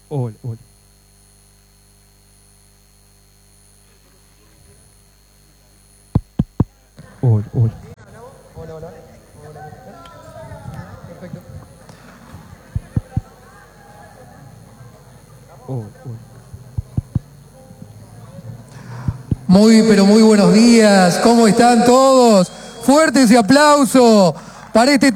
Hola, hola. Hola, hola. Hola, hola. Perfecto. Hola, hola. Muy, pero muy buenos días. ¿Cómo están todos? Fuertes y aplauso para este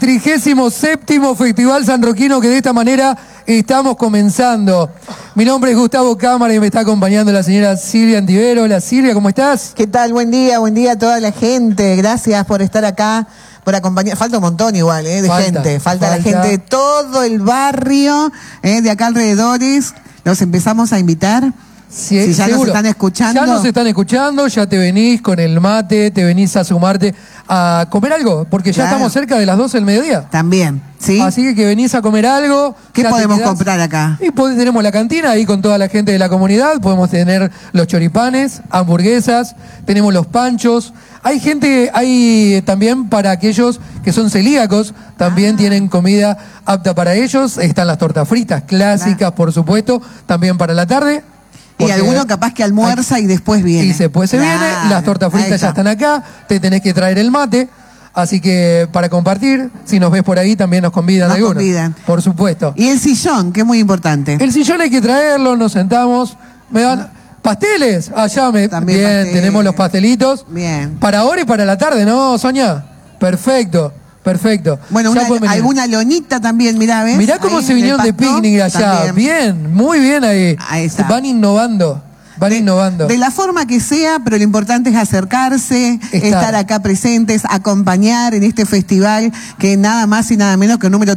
37º Festival Sanroquino que de esta manera estamos comenzando. Mi nombre es Gustavo Cámara y me está acompañando la señora Silvia Antivero. Hola Silvia, ¿cómo estás? ¿Qué tal? Buen día a toda la gente. Gracias por estar acá, por acompañar. Falta un montón igual, de gente. Falta la gente de todo el barrio, de acá alrededores. Los empezamos a invitar. Sí, si ya seguro. nos están escuchando. Ya nos están escuchando, ya te venís con el mate, te venís a sumarte a comer algo, porque ya Claro. estamos cerca de las 12 del mediodía. También, ¿sí? Así que venís a comer algo. ¿Qué ya te podemos quedás. comprar acá? Y tenemos la cantina ahí con toda la gente de la comunidad. Podemos tener los choripanes, hamburguesas, tenemos los panchos. Hay gente, hay también para aquellos que son celíacos, también tienen comida apta para ellos. Están las tortas fritas clásicas, por supuesto, también para la tarde. Y alguno capaz que almuerza y después viene. Y después se viene, las tortas fritas ya están acá, te tenés que traer el mate. Así que para compartir, si nos ves por ahí también nos convidan Nos algunos. convidan. Por supuesto. Y el sillón, que es muy importante. El sillón hay que traerlo, nos sentamos, me dan pasteles, allá También bien, pasteles. tenemos los pastelitos. Bien. Para ahora y para la tarde, ¿no, Sonia? Perfecto, perfecto. Bueno, Ya pueden venir. alguna lonita también, mirá, ¿ves? Mirá cómo Ahí se en el vinieron de pasto, picnic allá. también. Bien, muy bien ahí. Ahí está. Van innovando, van innovando. De la forma que sea, pero lo importante es acercarse, estar acá presentes, acompañar en este festival que nada más y nada menos que el número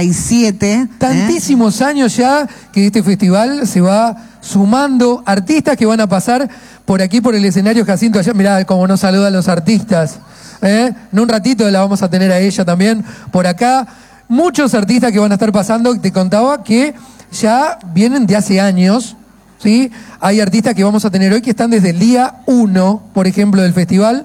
37. Tantísimos años ya que este festival se va sumando artistas que van a pasar por aquí, por el escenario Jacinto. Allá, mirá cómo nos saludan los artistas. En un ratito la vamos a tener a ella también por acá. Muchos artistas que van a estar pasando. Te contaba que ya vienen de hace años, ¿sí? Hay artistas que vamos a tener hoy que están desde el día 1, por ejemplo, del festival,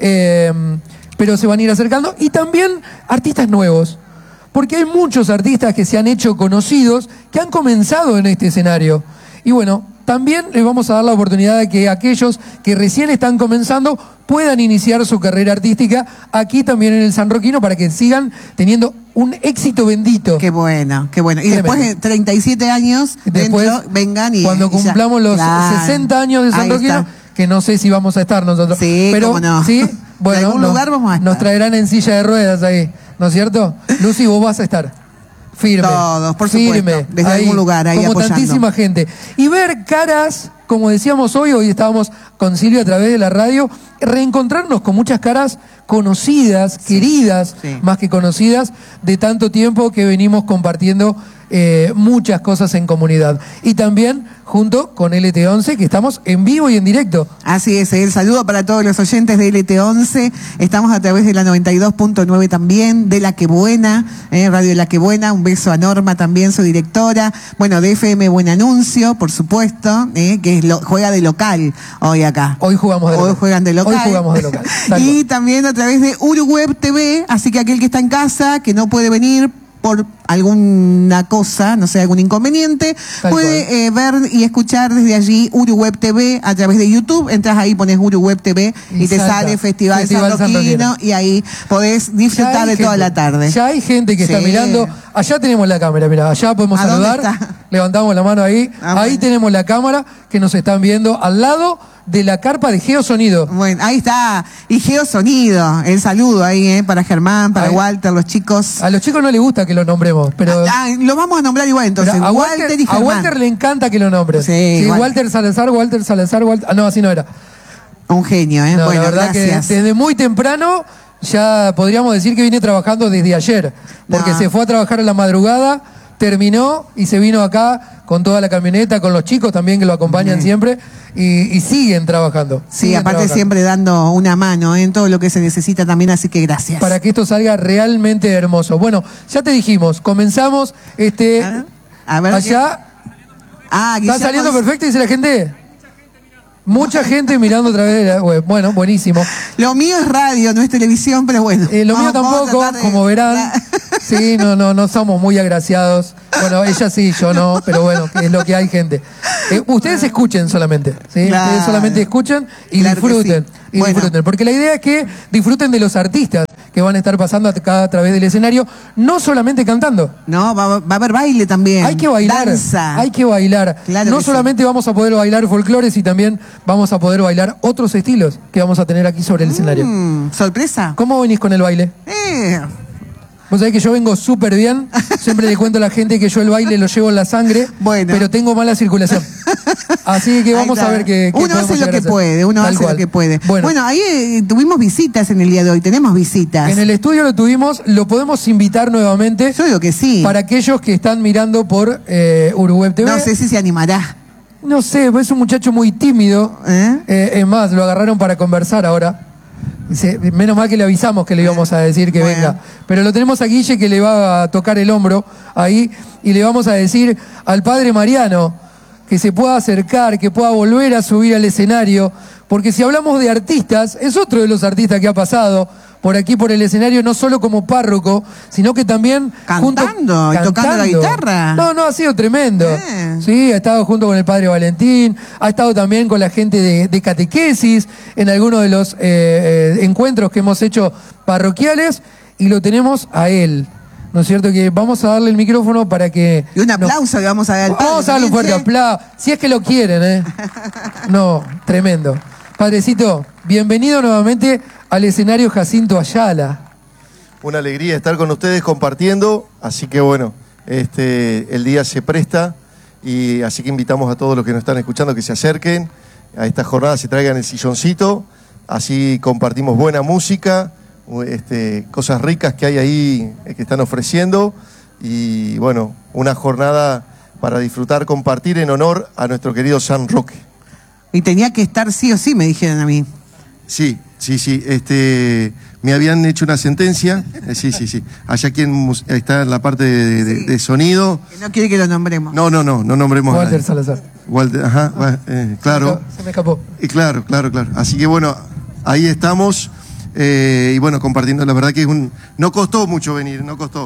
pero se van a ir acercando. Y también artistas nuevos, porque hay muchos artistas que se han hecho conocidos, que han comenzado en este escenario. Y bueno, también les vamos a dar la oportunidad de que aquellos que recién están comenzando puedan iniciar su carrera artística aquí también en el Sanroquino para que sigan teniendo un éxito bendito. Qué bueno, qué bueno. Y Tremendo. después de 37 años, Después, dentro, vengan y cuando y ya. cumplamos los Claro. 60 años de Ahí Sanroquino, está. que no sé si vamos a estar nosotros. Sí, pero cómo no. sí, bueno, De algún lugar vamos a estar. nos traerán en silla de ruedas ahí, ¿no es cierto? Lucy, vos vas a estar. Firme. Todos, por firme, supuesto, desde algún lugar, ahí como apoyando. tantísima gente. Y ver caras, como decíamos hoy estábamos con Silvia a través de la radio, reencontrarnos con muchas caras conocidas, queridas, sí. más que conocidas, de tanto tiempo que venimos compartiendo muchas cosas en comunidad. Y también junto con LT11, que estamos en vivo y en directo. Así es, el saludo para todos los oyentes de LT11. Estamos a través de la 92.9 también, de La Que Buena, Radio La Que Buena. Un beso a Norma también, su directora. Bueno, de FM Buen Anuncio, por supuesto, que juega de local hoy acá. Hoy jugamos de local. Hoy juegan de local. Hoy jugamos de local. Tal Y cual. también a través de Uruweb TV, así que aquel que está en casa, que no puede venir por alguna cosa, no sé, algún inconveniente, Tal puede ver y escuchar desde allí Uruweb TV a través de YouTube. Entras ahí, pones Uruweb TV y te Salta. sale Festival Sanroquino y ahí podés disfrutar Ya hay de toda gente, la tarde. Ya hay gente que está Sí. mirando. Allá tenemos la cámara, mira, allá podemos ¿A dónde saludar. está? Levantamos la mano ahí. Ah, ahí bueno. tenemos la cámara que nos están viendo al lado de la carpa de Geosonido. Bueno, ahí está. Y Geosonido, el saludo ahí, para Germán, para Ahí. Walter, los chicos. A los chicos no les gusta que lo nombremos, pero Lo vamos a nombrar igual entonces. pero a Walter y a Germán. Walter le encanta que lo nombres. Sí, Walter Salazar, Walter. Ah, no, así no era. Un genio, No, bueno, la verdad gracias. que desde muy temprano ya podríamos decir que viene trabajando desde ayer, porque No. se fue a trabajar a la madrugada, terminó y se vino acá con toda la camioneta, con los chicos también que lo acompañan siempre y siguen trabajando. Sí, siguen aparte trabajando. siempre dando una mano en todo lo que se necesita también, así que gracias. Para que esto salga realmente hermoso. Bueno, ya te dijimos, comenzamos A ver, allá. Ah, ¿Está Guillermo saliendo dice- perfecto? Dice la gente. Mucha gente mirando a través de la web. Bueno, buenísimo. Lo mío es radio, no es televisión, pero bueno. Lo mío Vamos a tampoco, tratar de- como verán. Sí, no somos muy agraciados Bueno, ella sí, yo no, pero bueno, que es lo que hay, gente. Ustedes escuchen solamente, ¿sí? Claro. Ustedes solamente escuchen y Claro que disfruten. sí. Y Bueno. disfruten, porque la idea es que disfruten de los artistas que van a estar pasando a través del escenario, no solamente cantando. No, va a haber baile también. Hay que bailar, Danza. hay que bailar. Claro No que solamente vamos a poder bailar folclores, y también vamos a poder bailar otros estilos que vamos a tener aquí sobre el escenario. ¿Sorpresa? ¿Cómo venís con el baile? Vos sabés que yo vengo súper bien. Siempre le cuento a la gente que yo el baile lo llevo en la sangre, Bueno. pero tengo mala circulación. Así que vamos Ahí a está. ver qué Uno podemos hace lo llegar a que hacer. puede, uno Tal hace cual. lo que puede. Bueno, Bueno, ahí tuvimos visitas en el día de hoy, tenemos visitas. en el estudio lo tuvimos, lo podemos invitar nuevamente Yo digo que sí. para aquellos que están mirando por Uruguay TV. No sé si se animará. No sé, es un muchacho muy tímido. Es más, lo agarraron para conversar ahora. Dice, menos mal que le avisamos que le íbamos a decir que Bueno. venga. Pero lo tenemos a Guille, que le va a tocar el hombro ahí, y le vamos a decir al padre Mariano que se pueda acercar, que pueda volver a subir al escenario, porque si hablamos de artistas, es otro de los artistas que ha pasado por aquí, por el escenario, no solo como párroco, sino que también Cantando y tocando la guitarra. No, ha sido tremendo. Bien. Sí, ha estado junto con el padre Valentín, ha estado también con la gente de catequesis en algunos de los encuentros que hemos hecho parroquiales, y lo tenemos a él. ¿No es cierto? Que vamos a darle el micrófono para que... Y un aplauso le vamos a dar al padre. Vamos a darle un fuerte también, aplauso, si es que lo quieren, ¿eh? No, tremendo. Padrecito, bienvenido nuevamente al escenario Jacinto Ayala. Una alegría estar con ustedes compartiendo, así que bueno, el día se presta, y así que invitamos a todos los que nos están escuchando que se acerquen a esta jornada, se traigan el silloncito, así compartimos buena música, cosas ricas que hay ahí que están ofreciendo, y bueno, una jornada para disfrutar, compartir en honor a nuestro querido San Roque. Y tenía que estar sí o sí, me dijeron a mí. Sí. Me habían hecho una sentencia. Sí. Allá quien está en la parte de sonido. Que no quiere que lo nombremos. No nombremos a Walter nadie. Salazar. Walter, claro. Se me escapó. Claro. Así que bueno, ahí estamos. Y bueno, compartiendo. La verdad que no costó mucho venir, no costó.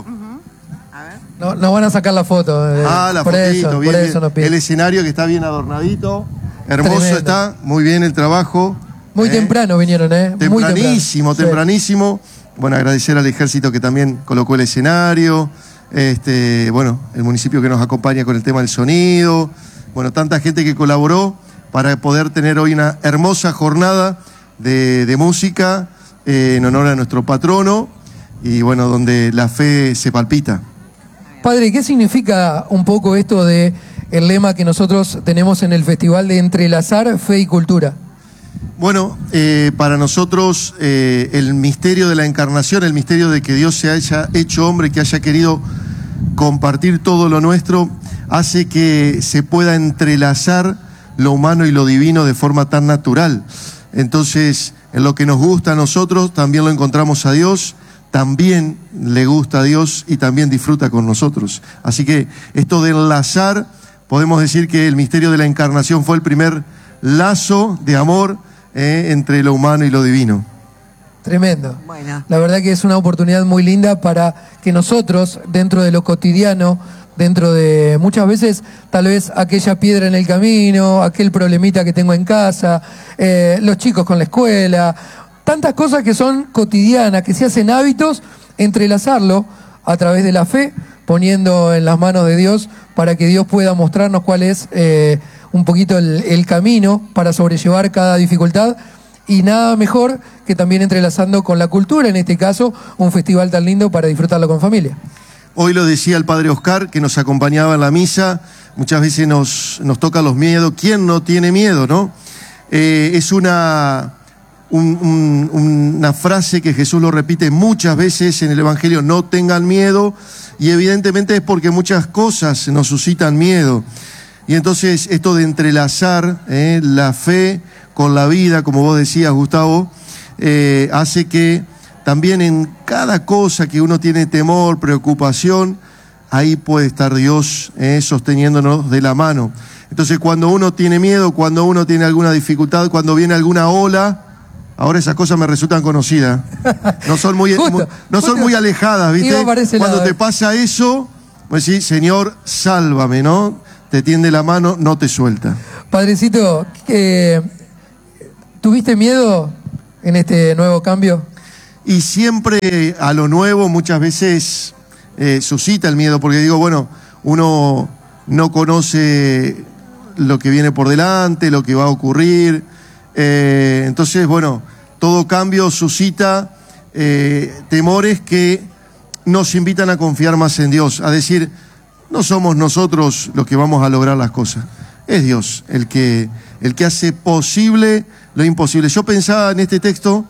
No van a sacar la foto. La por fotito, eso, bien, por eso nos piden. el escenario que está bien adornadito. Hermoso. Tremendo. Está, muy bien el trabajo. Muy temprano vinieron, Muy Tempranísimo, temprano. tempranísimo. Bueno, agradecer al ejército que también colocó el escenario. Bueno, el municipio que nos acompaña con el tema del sonido. Bueno, tanta gente que colaboró para poder tener hoy una hermosa jornada de música en honor a nuestro patrono, y bueno, donde la fe se palpita. Padre, ¿qué significa un poco esto de el lema que nosotros tenemos en el festival de entrelazar fe y cultura? Bueno, para nosotros el misterio de la encarnación, el misterio de que Dios se haya hecho hombre, que haya querido compartir todo lo nuestro, hace que se pueda entrelazar lo humano y lo divino de forma tan natural. Entonces, en lo que nos gusta a nosotros, también lo encontramos a Dios, también le gusta a Dios y también disfruta con nosotros. Así que esto de enlazar, podemos decir que el misterio de la encarnación fue el primer lazo de amor entre lo humano y lo divino. Tremendo. Bueno. La verdad que es una oportunidad muy linda para que nosotros, dentro de lo cotidiano, dentro de muchas veces tal vez aquella piedra en el camino, aquel problemita que tengo en casa, los chicos con la escuela, tantas cosas que son cotidianas, que se hacen hábitos, entrelazarlo a través de la fe, poniendo en las manos de Dios para que Dios pueda mostrarnos cuál es un poquito el camino para sobrellevar cada dificultad. Y nada mejor que también entrelazando con la cultura, en este caso, un festival tan lindo para disfrutarlo con familia. Hoy lo decía el padre Oscar, que nos acompañaba en la misa. Muchas veces nos toca los miedos. ¿Quién no tiene miedo, no? Es una frase que Jesús lo repite muchas veces en el Evangelio: no tengan miedo, y evidentemente es porque muchas cosas nos suscitan miedo. Y entonces esto de entrelazar la fe con la vida, como vos decías, Gustavo, hace que también en cada cosa que uno tiene temor, preocupación, ahí puede estar Dios sosteniéndonos de la mano. Entonces, cuando uno tiene miedo, cuando uno tiene alguna dificultad, cuando viene alguna ola, ahora esas cosas me resultan conocidas. No son muy, Justo, no son muy alejadas, iba ¿viste? para ese Cuando lado. te pasa eso, Vos decís, Señor, sálvame, ¿no? Te tiende la mano, no te suelta. Padrecito, ¿tuviste miedo en este nuevo cambio? Y siempre a lo nuevo muchas veces suscita el miedo, porque digo, bueno, uno no conoce lo que viene por delante, lo que va a ocurrir. Entonces, bueno, todo cambio suscita temores que nos invitan a confiar más en Dios, a decir, no somos nosotros los que vamos a lograr las cosas, es Dios el que hace posible lo imposible. Yo pensaba en este texto,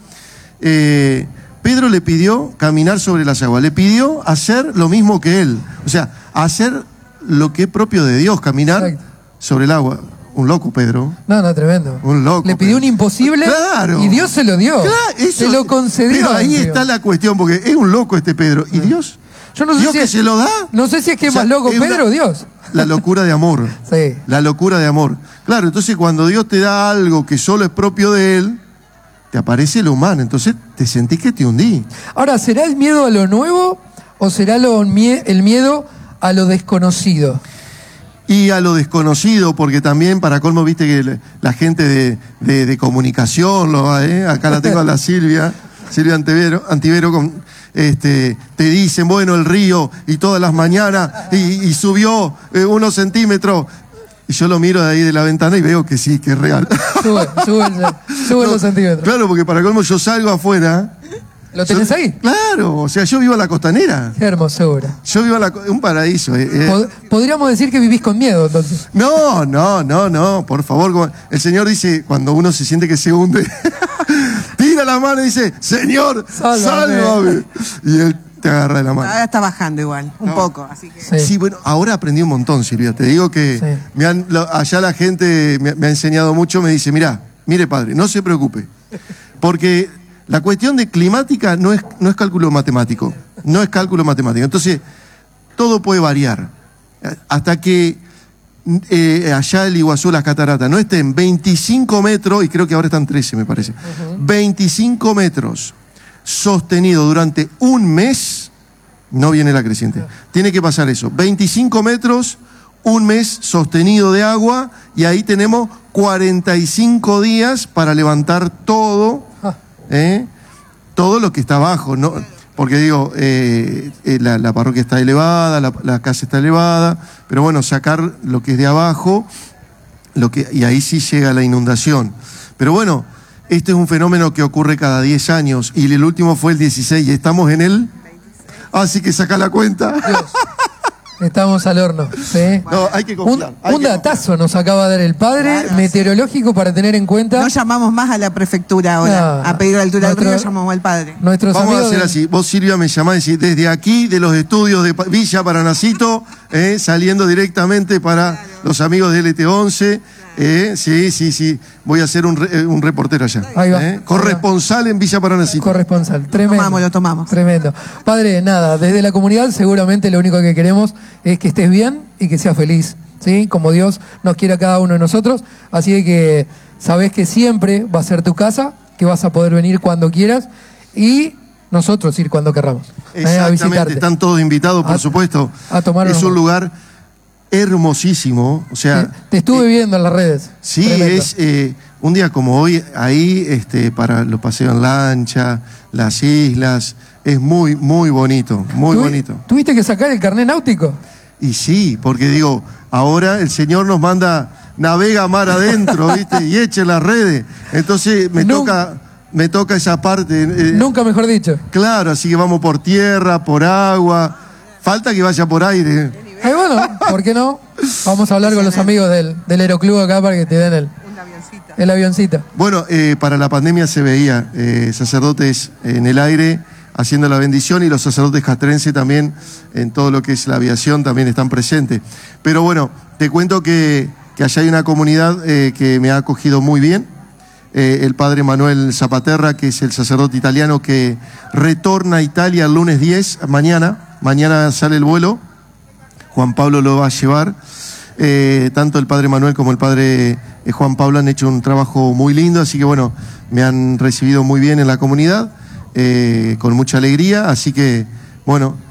Pedro le pidió caminar sobre las aguas, le pidió hacer lo mismo que él, o sea, hacer lo que es propio de Dios, caminar Exacto. sobre el agua. Un loco, Pedro. No, tremendo. Un loco. Le pidió Pedro. un imposible, Claro. y Dios se lo dio. Claro, eso, se lo concedió. Pero ahí tío. está la cuestión, porque es un loco este Pedro. ¿Y Dios? Yo no sé ¿Dios si que es, se lo da? no sé si es que O es sea, más loco es Pedro o Dios. La locura de amor. Sí. La locura de amor. Claro, entonces cuando Dios te da algo que solo es propio de Él, te aparece lo humano. Entonces te sentís que te hundí. Ahora, ¿será el miedo a lo nuevo o será el miedo a lo desconocido? Y a lo desconocido, porque también, para colmo, viste que la gente de comunicación, acá la tengo a la Silvia Antivero, te dicen, bueno, el río, y todas las mañanas, y subió unos centímetros. Y yo lo miro de ahí de la ventana y veo que sí, que es real. Sube los centímetros. Claro, porque para colmo yo salgo afuera. ¿Lo tenés ahí? Claro, o sea, yo vivo a la costanera. Qué hermosura. Yo vivo un paraíso. Podríamos decir que vivís con miedo, entonces. No, por favor. El Señor dice, cuando uno se siente que se hunde, tira la mano y dice, Señor, sálvame. Y Él te agarra de la mano. Ahora está bajando igual, un poco. Así que... Sí, bueno, ahora aprendí un montón, Silvia. Te digo que allá la gente me ha enseñado mucho, me dice, mire padre, no se preocupe, porque la cuestión de climática no es cálculo matemático, no es cálculo matemático. Entonces, todo puede variar. Hasta que allá el Iguazú, las cataratas, no estén 25 metros, y creo que ahora están 13, me parece, 25 metros sostenido durante un mes, no viene la creciente. Tiene que pasar eso, 25 metros, un mes sostenido de agua, y ahí tenemos 45 días para levantar todo, todo lo que está abajo, ¿no? Porque digo, la parroquia está elevada, la casa está elevada, pero bueno, sacar lo que es de abajo, y ahí sí llega la inundación. Pero bueno, este es un fenómeno que ocurre cada 10 años, y el último fue el 16, y estamos en el... Así que saca la cuenta. Dios. Estamos al horno. ¿Sí? No, hay que confiar. Un datazo nos acaba de dar el padre, Claro, meteorológico para tener en cuenta. No llamamos más a la prefectura ahora, No, a pedir altura del río, nuestro- llamamos al padre. Nuestros Vamos a amigos hacer de- así. Vos, Silvia, me llamás y decís, desde aquí, de los estudios de Villa Paranacito, saliendo directamente para los amigos de LT11. Sí. Voy a ser un reportero allá. Ahí va. Corresponsal en Villa Paranacito. Corresponsal, tremendo. Lo tomamos. Tremendo. Padre, nada, desde la comunidad seguramente lo único que queremos es que estés bien y que seas feliz, ¿sí? Como Dios nos quiere a cada uno de nosotros. Así de que sabés que siempre va a ser tu casa, que vas a poder venir cuando quieras y nosotros ir cuando querramos. A Exactamente, visitarte. están todos invitados, por supuesto. a tomar Es unos- un lugar hermosísimo, o sea... Te estuve viendo en las redes. Sí, Tremendo. es un día como hoy, ahí para los paseos en lancha, las islas, es muy, muy bonito, muy bonito. ¿Tuviste que sacar el carnet náutico? Y sí, porque digo, ahora el Señor nos manda, navega mar adentro, ¿viste? Y eche las redes. Entonces me toca esa parte. Nunca mejor dicho. Claro, así que vamos por tierra, por agua. Falta que vaya por aire. Bueno, ¿por qué no? Vamos a hablar con los amigos del Aeroclub acá para que te den el avioncito. Bueno, para la pandemia se veía sacerdotes en el aire haciendo la bendición, y los sacerdotes castrenses también en todo lo que es la aviación también están presentes. Pero bueno, te cuento que allá hay una comunidad que me ha acogido muy bien. El padre Manuel Zapaterra, que es el sacerdote italiano que retorna a Italia el lunes 10, mañana sale el vuelo. Juan Pablo lo va a llevar. Tanto el padre Manuel como el padre Juan Pablo han hecho un trabajo muy lindo, así que bueno, me han recibido muy bien en la comunidad, con mucha alegría, así que bueno,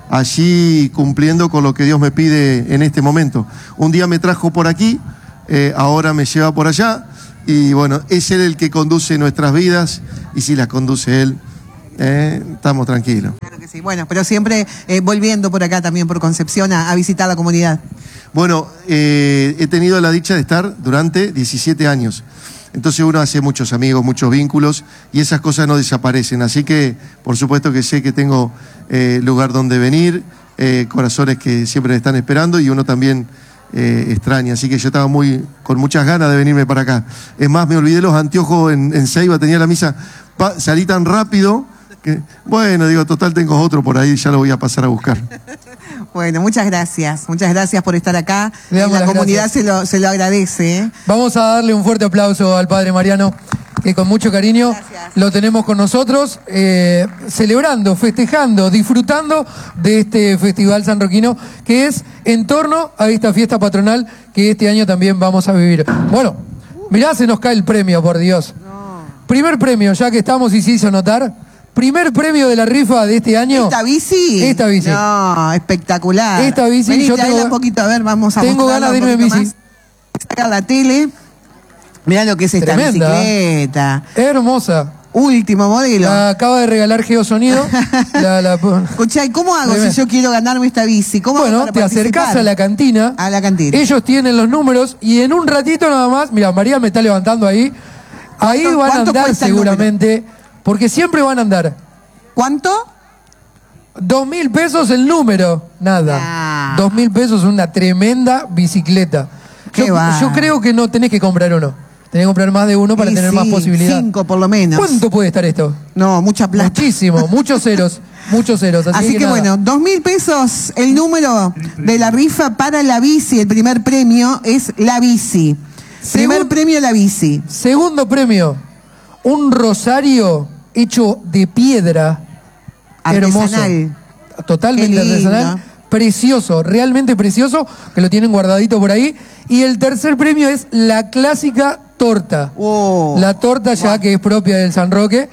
allí cumpliendo con lo que Dios me pide en este momento. Un día me trajo por aquí, ahora me lleva por allá, y bueno, es Él el que conduce nuestras vidas, y si las conduce Él, estamos tranquilos. Claro que sí, bueno, pero siempre volviendo por acá también, por Concepción, a visitar la comunidad. Bueno, he tenido la dicha de estar durante 17 años. Entonces uno hace muchos amigos, muchos vínculos, y esas cosas no desaparecen. Así que, por supuesto que sé que tengo lugar donde venir, corazones que siempre me están esperando, y uno también extraña. Así que yo estaba con muchas ganas de venirme para acá. Es más, me olvidé los anteojos en Ceiba, tenía la misa, salí tan rápido que, bueno, digo, total tengo otro por ahí, ya lo voy a pasar a buscar. Bueno, muchas gracias por estar acá. La comunidad se lo agradece. Vamos a darle un fuerte aplauso al padre Mariano, que con mucho cariño lo tenemos con nosotros, celebrando, festejando, disfrutando de este Festival Sanroquino, que es en torno a esta fiesta patronal que este año también vamos a vivir. Bueno, mirá, se nos cae el premio, por Dios. Primer premio, ya que estamos y se hizo notar. Primer premio de la rifa de este año. ¿Esta bici? Esta bici. No, espectacular. Esta bici. Vení, yo tengo un poquito, a ver, vamos a tengo ganas de irme en bici. Sacar la tele. Mirá lo que es esta bicicleta. Hermosa. Último modelo. La acaba de regalar Geosonido. Escuchá, ¿y cómo hago si yo quiero ganarme esta bici? Bueno, te acercás a la cantina. A la cantina. Ellos tienen los números y en un ratito nada más, mira, María me está levantando ahí. Ahí van a andar seguramente. Porque siempre van a andar. ¿Cuánto? 2.000 pesos el número. Nada. 2.000 pesos una tremenda bicicleta. Yo creo que no tenés que comprar uno. Tenés que comprar más de uno para tener más posibilidad. 5 por lo menos. ¿Cuánto puede estar esto? No, mucha plata. Muchísimo, muchos ceros. Muchos ceros. Así que bueno, 2.000 pesos el número de la rifa para la bici. El primer premio es la bici. Primer premio la bici. Segundo premio, un rosario hecho de piedra. Artesanal. Hermoso. Totalmente artesanal. Precioso, realmente precioso, que lo tienen guardadito por ahí. Y el tercer premio es la clásica torta. La torta ya que es propia del San Roque.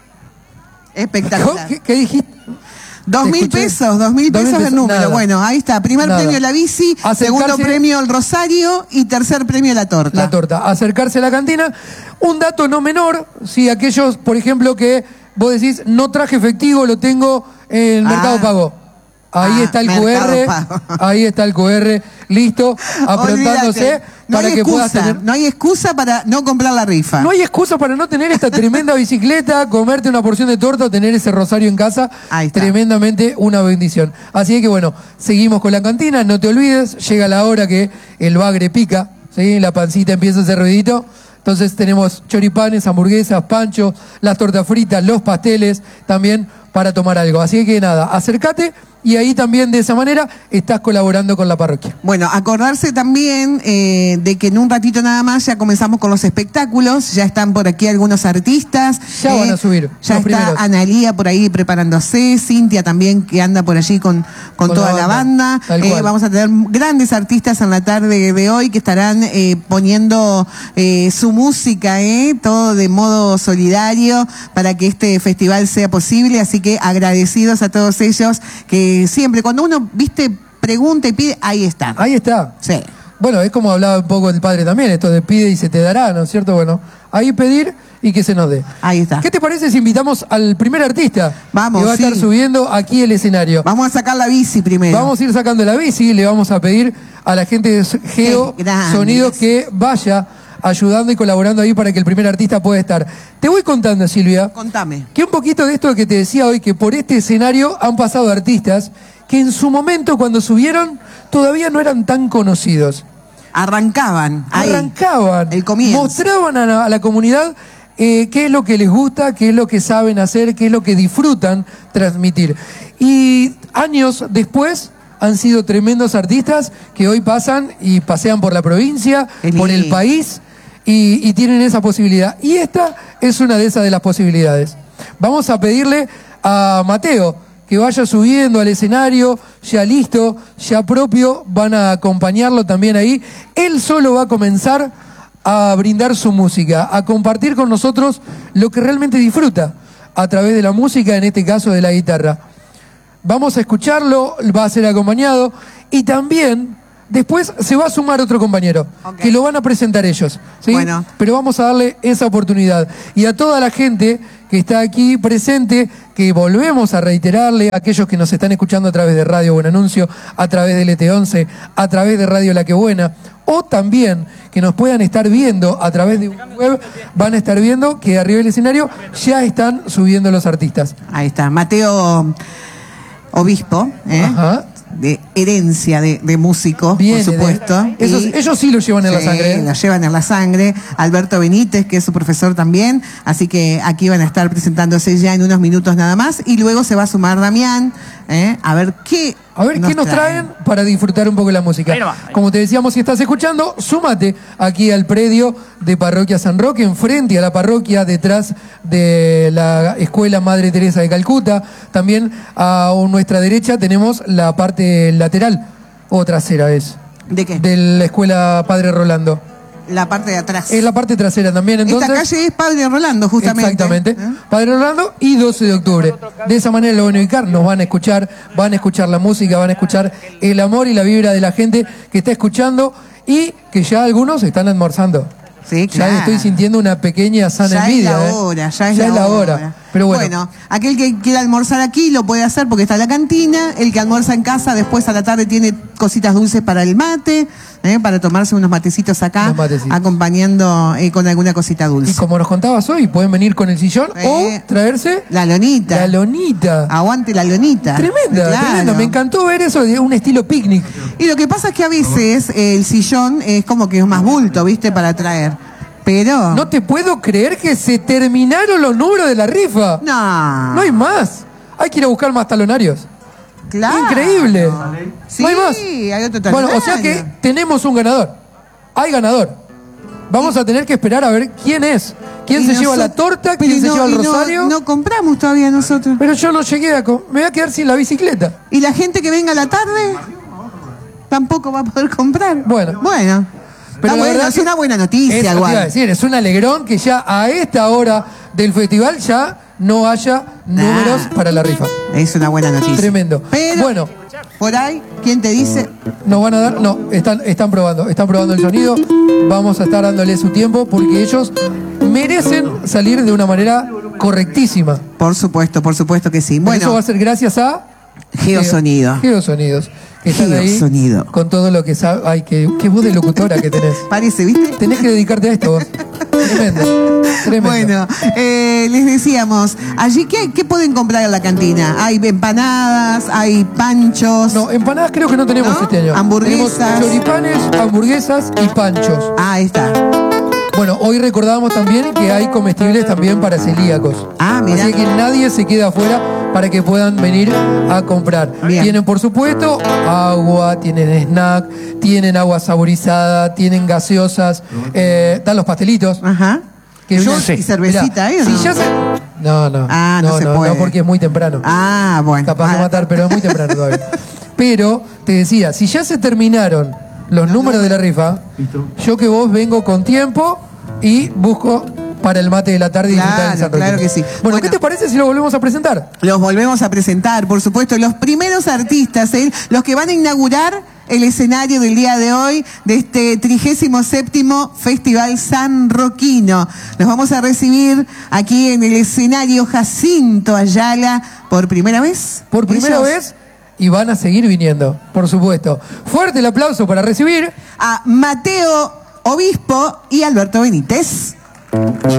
Espectacular. ¿Qué dijiste? 2.000 pesos, 2.000 pesos el número. Nada. Bueno, ahí está. Primer premio la bici, segundo premio el rosario y tercer premio la torta. La torta. Acercarse a la cantina. Un dato no menor, si aquellos, por ejemplo, que vos decís, no traje efectivo, lo tengo en el Mercado Pago. Ahí está el QR, ahí está el QR, listo, aprontándose para que puedas tener... No hay excusa para no comprar la rifa. No hay excusa para no tener esta tremenda bicicleta, comerte una porción de torta o tener ese rosario en casa. Tremendamente una bendición. Así que bueno, seguimos con la cantina, no te olvides, llega la hora que el bagre pica, ¿sí? La pancita empieza a hacer ruidito. Entonces tenemos choripanes, hamburguesas, panchos, las tortas fritas, los pasteles, también para tomar algo. Así que nada, acércate y ahí también de esa manera estás colaborando con la parroquia. Bueno, acordarse también de que en un ratito nada más ya comenzamos con los espectáculos, ya están por aquí algunos artistas. Ya van a subir. Ya está Analía por ahí preparándose, Cintia también que anda por allí con toda la banda. Vamos a tener grandes artistas en la tarde de hoy que estarán poniendo su música, todo de modo solidario para que este festival sea posible, así que agradecidos a todos ellos que siempre, cuando uno, pregunta y pide, ahí está. Ahí está. Sí. Bueno, es como hablaba un poco el padre también, esto de pide y se te dará, ¿no es cierto? Bueno, ahí pedir y que se nos dé. Ahí está. ¿Qué te parece si invitamos al primer artista? Vamos, que va a estar subiendo aquí el escenario. Vamos a sacar la bici primero. Vamos a ir sacando la bici, le vamos a pedir a la gente de Geo Sonido que vaya ayudando y colaborando ahí para que el primer artista pueda estar. Te voy contando, Silvia. Contame. Que un poquito de esto que te decía hoy, que por este escenario han pasado artistas que en su momento cuando subieron todavía no eran tan conocidos. Arrancaban. El comienzo. Mostraban a la comunidad qué es lo que les gusta, qué es lo que saben hacer, qué es lo que disfrutan transmitir. Y años después han sido tremendos artistas que hoy pasan y pasean por la provincia, por el país y tienen esa posibilidad. Y esta es una de esas de las posibilidades. Vamos a pedirle a Mateo que vaya subiendo al escenario, ya listo, ya propio, van a acompañarlo también ahí. Él solo va a comenzar a brindar su música, a compartir con nosotros lo que realmente disfruta a través de la música, en este caso de la guitarra. vamos a escucharlo, va a ser acompañado y también después se va a sumar otro compañero, que lo van a presentar ellos, ¿sí? Bueno. Pero vamos a darle esa oportunidad. Y a toda la gente que está aquí presente, que volvemos a reiterarle, a aquellos que nos están escuchando a través de Radio Buen Anuncio, a través de LT11, a través de Radio La Que Buena, o también que nos puedan estar viendo a través de web, van a estar viendo que arriba del escenario ya están subiendo los artistas. Ahí está, Mateo Obispo, Ajá. de herencia de músico, Viene por supuesto. ellos sí lo llevan en la sangre. Lo llevan en la sangre. Alberto Benítez, que es su profesor también. Así que aquí van a estar presentándose ya en unos minutos nada más. Y luego se va a sumar Damián, a ver qué nos traen para disfrutar un poco la música. Como te decíamos, si estás escuchando, súmate aquí al predio de Parroquia San Roque, enfrente a la parroquia, detrás de la Escuela Madre Teresa de Calcuta. También a nuestra derecha tenemos la parte lateral, o trasera es. ¿De qué? De la Escuela Padre Rolando. La parte de atrás. Es la parte trasera también, entonces. Esta calle es Padre Rolando, justamente. Exactamente. Padre Rolando y 12 de octubre. De esa manera lo van a ubicar, nos van a escuchar la música, van a escuchar el amor y la vibra de la gente que está escuchando y que ya algunos están almorzando. Sí, claro. Ya estoy sintiendo una pequeña sana envidia. Ya es la hora. Pero bueno, aquel que quiera almorzar aquí lo puede hacer porque está la cantina. El que almuerza en casa, después a la tarde tiene cositas dulces para el mate, para tomarse unos matecitos acá, acompañando con alguna cosita dulce. Y como nos contabas hoy, pueden venir con el sillón o traerse la lonita. La lonita. Aguante la lonita. Tremenda, claro. Tremenda. Me encantó ver eso de un estilo picnic. Y lo que pasa es que a veces el sillón es como que es más bulto, ¿viste? Para traer. Pero... No te puedo creer que se terminaron los números de la rifa. No. No hay más. Hay que ir a buscar más talonarios. Claro. Increíble. Sí, no hay más. Hay otro talonario. Bueno, o sea que tenemos un ganador. Hay ganador. Vamos a tener que esperar a ver quién es. ¿Quién se lleva la torta? ¿Quién se lleva el rosario? No compramos todavía nosotros. Pero yo no llegué me voy a quedar sin la bicicleta. ¿Y la gente que venga a la tarde? Tampoco va a poder comprar. Bueno. Pero la verdad es una buena noticia, igual. Iba a decir, es un alegrón que ya a esta hora del festival ya no haya números para la rifa. Es una buena noticia. Tremendo. Pero, bueno, por ahí, ¿quién te dice? Nos van a dar, no, están probando el sonido. Vamos a estar dándole su tiempo porque ellos merecen salir de una manera correctísima. Por supuesto que sí. Bueno, eso va a ser gracias a Geosonido. Geosonidos. Que están ahí con todo lo que sabe. Ay, qué voz de locutora que tenés. Parece, ¿viste? Tenés que dedicarte a esto vos. Tremendo. Bueno, les decíamos, allí, ¿qué pueden comprar en la cantina? Hay empanadas, hay panchos. No, empanadas creo que no tenemos este año. Hamburguesas. Tenemos choripanes, hamburguesas y panchos. Ahí está. Bueno, hoy recordábamos también que hay comestibles también para celíacos. Mira. Así que nadie se queda afuera para que puedan venir a comprar. Bien. Tienen, por supuesto, agua, tienen snack, tienen agua saborizada, tienen gaseosas, dan los pastelitos. Ajá. Que ¿Y cervecita ahí o no? Si ya se... No. No se puede. No, porque es muy temprano. Bueno. Capaz de matar, pero es muy temprano todavía. Pero, te decía, si ya se terminaron los números de la rifa, yo que vos vengo con tiempo y busco para el mate de la tarde y disfrutar de San Roque. Claro que sí. Bueno, ¿qué te parece si lo volvemos a presentar? Los volvemos a presentar, por supuesto, los primeros artistas, los que van a inaugurar el escenario del día de hoy de este 37º Festival Sanroquino. Los vamos a recibir aquí en el escenario Jacinto Ayala por primera vez. Por primera vez. Y van a seguir viniendo, por supuesto. Fuerte el aplauso para recibir a Mateo Obispo y Alberto Benítez.